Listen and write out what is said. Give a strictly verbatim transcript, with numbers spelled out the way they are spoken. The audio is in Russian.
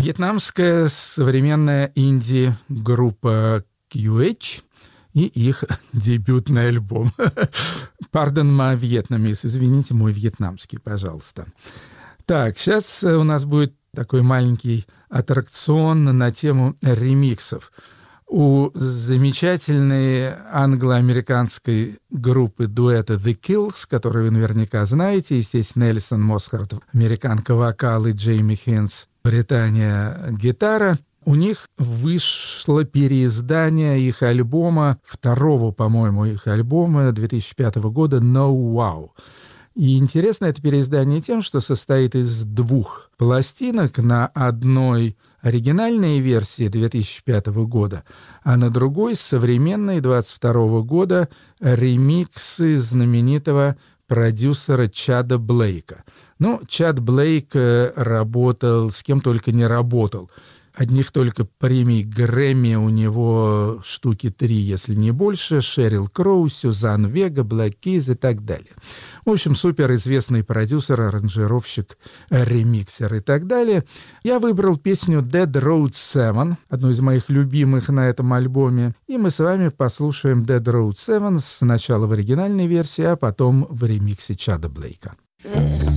Вьетнамская современная инди-группа кью эйч и их дебютный альбом. Pardon my Vietnamese, извините, мой вьетнамский, пожалуйста. Так, сейчас у нас будет такой маленький аттракцион на тему ремиксов. У замечательной англо-американской группы дуэта The Kills, которую вы наверняка знаете, естественно, Нельсон Мосхарт, американка вокал, и Джейми Хинс, Британия, гитара, у них вышло переиздание их альбома, второго, по-моему, их альбома две тысячи пятого года «No Wow». И интересно это переиздание тем, что состоит из двух пластинок. На одной оригинальной версии две тысячи пятого года, а на другой современной двадцать второго года ремиксы знаменитого продюсера Чада Блейка. Ну, Чад Блейк работал, с кем только не работал. Одних только премий Грэмми у него штуки три, если не больше. Шерил Кроу, Сюзан Вега, Блэк Киз и так далее. В общем, суперизвестный продюсер, аранжировщик, ремиксер и так далее. Я выбрал песню Dead Road семь, одну из моих любимых на этом альбоме. И мы с вами послушаем Dead Road семь сначала в оригинальной версии, а потом в ремиксе Чада Блейка.